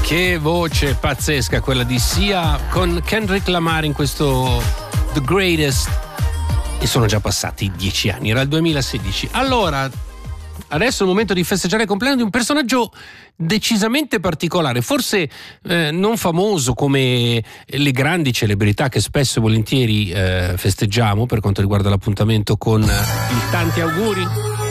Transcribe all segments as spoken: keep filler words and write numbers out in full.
Che voce pazzesca quella di Sia con Kendrick Lamar in questo The Greatest. E sono già passati dieci anni, era il duemilasedici. Allora, adesso è il momento di festeggiare il compleanno di un personaggio decisamente particolare, forse eh, non famoso come le grandi celebrità che spesso e volentieri eh, festeggiamo per quanto riguarda l'appuntamento con il tanti auguri.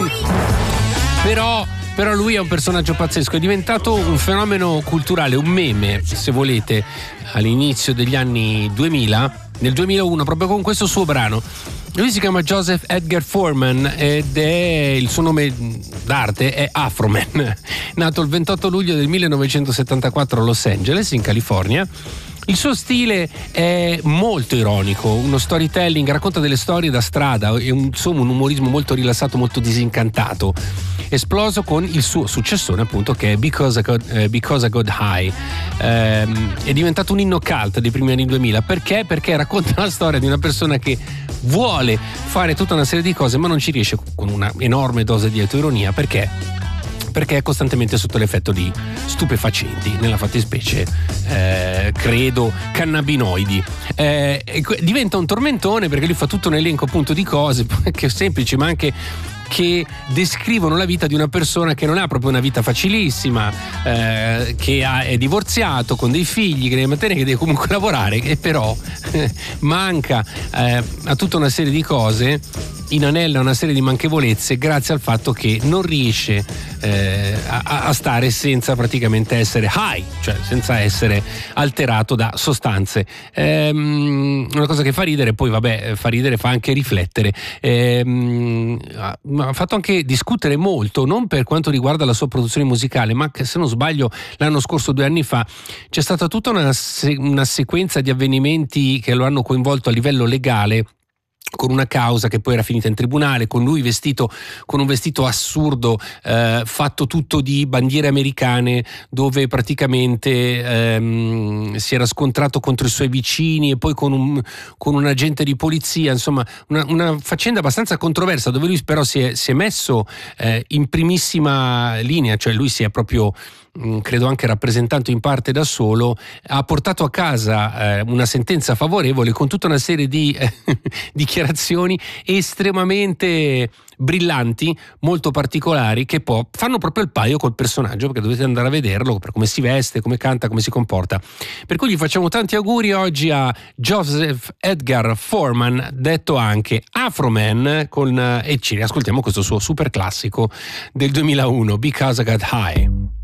Però Però lui è un personaggio pazzesco, è diventato un fenomeno culturale, un meme, se volete, all'inizio degli anni duemila, nel duemilauno, proprio con questo suo brano. Lui si chiama Joseph Edgar Foreman ed è il suo nome d'arte è Afroman, nato il ventotto luglio del millenovecentosettantaquattro a Los Angeles, in California. Il suo stile è molto ironico, uno storytelling, racconta delle storie da strada e un, insomma un umorismo molto rilassato, molto disincantato, esploso con il suo successone appunto che è Because I Got, uh, Because I Got High. Ehm, è diventato un inno cult dei primi anni duemila. Perché? Perché racconta la storia di una persona che vuole fare tutta una serie di cose ma non ci riesce, con una enorme dose di autoironia. Perché? Perché è costantemente sotto l'effetto di stupefacenti, nella fattispecie eh, credo cannabinoidi. Eh, diventa un tormentone perché lui fa tutto un elenco appunto di cose che semplici ma anche che descrivono la vita di una persona che non ha proprio una vita facilissima, eh, che ha, è divorziato con dei figli, che deve mantenere, che deve comunque lavorare, e però eh, manca eh, a tutta una serie di cose, inanella una serie di manchevolezze grazie al fatto che non riesce eh, a, a stare senza praticamente essere high, cioè senza essere alterato da sostanze. Ehm, una cosa che fa ridere, poi vabbè, fa ridere, fa anche riflettere. Ehm, ha fatto anche discutere molto, non per quanto riguarda la sua produzione musicale, ma che, se non sbaglio, l'anno scorso, due anni fa, c'è stata tutta una, se- una sequenza di avvenimenti che lo hanno coinvolto a livello legale, con una causa che poi era finita in tribunale, con lui vestito con un vestito assurdo, eh, fatto tutto di bandiere americane, dove praticamente ehm, si era scontrato contro i suoi vicini e poi con un, con un agente di polizia, insomma una, una faccenda abbastanza controversa, dove lui però si è, si è messo eh, in primissima linea, cioè lui si è proprio, credo anche rappresentato in parte da solo, ha portato a casa eh, una sentenza favorevole con tutta una serie di eh, dichiarazioni estremamente brillanti, molto particolari, che poi fanno proprio il paio col personaggio, perché dovete andare a vederlo per come si veste, come canta, come si comporta. Per cui gli facciamo tanti auguri oggi a Joseph Edgar Foreman, detto anche Afroman, con, eh, e ci riascoltiamo questo suo super classico del duemilauno, Because I Got High.